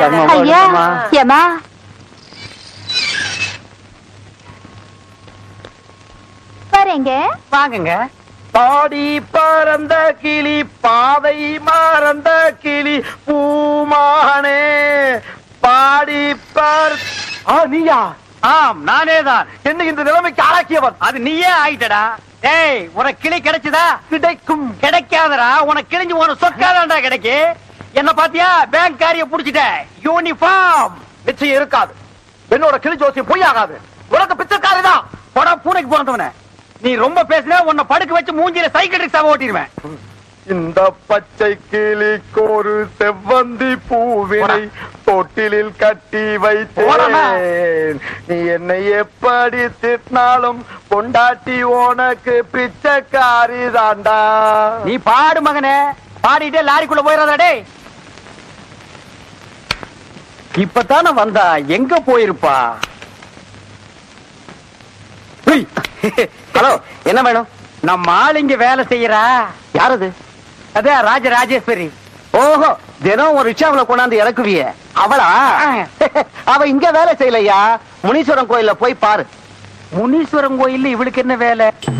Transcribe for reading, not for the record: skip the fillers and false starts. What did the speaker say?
ஐயா ஏமா வரேங்க. வாங்குங்க. பாடி பறந்த கிளி பாதை மறந்த கிளி பூமானே பாடி நீயா? ஆம், நானேதான். என்ன இந்த நிலைமைக்கு ஆளாக்கியவன்? அது நீயே ஆயிட்டடா. ஏய், உனக்கு கிளி கிடைச்சதா? கிடைக்கும். கிடைக்காதடா. உனக்கு கிழிஞ்சு உனக்கு சொக்காதான்டா கிடைக்கு. என்ன பாத்தியா? பேங்க் காரிய புடிச்சிட்ட. யூனிஃபார்ம் நிச்சயம் இருக்காது. என்னோட கிளி ஜோசியம் பொய் ஆகாது. உனக்கு பிச்சைக்காரிதான். போடா பூனைக்கு பிறந்தவன. நீ ரொம்ப பேசினா உன்னை படுக்க வச்சு மூஞ்சில சைக்கிள் ரிக்ஷாவை ஓட்டிடுவேன். இந்த பச்சை கிளிக்கு ஒரு செவ்வந்தி பூவினை தொட்டிலில் கட்டி வைத்தேன். நீ என்னை எப்படி திட்டினாலும் பொண்டாட்டி உனக்கு பிச்சைக்காரி தாண்டா. நீ பாடு மகனே. பாடிட்டே லாரிக்குள்ள போயிடாதா டேய். இப்பதானே வந்தா, எங்க போயிருப்பா? ஹலோ, என்ன வேணும்? நம்ம ஆள் இங்க வேலை செய்யறா. யாரது? அதான் ராஜராஜேஸ்வரி. ஓஹோ, தினம் ஒரு ரிக்ஷாவுல கொண்டாந்து இறக்குவிய அவளா? அவ இங்க வேலை செய்யலையா, முனீஸ்வரன் கோயில்ல போய் பாரு. முனீஸ்வரன் கோயில் இவளுக்கு என்ன வேலை?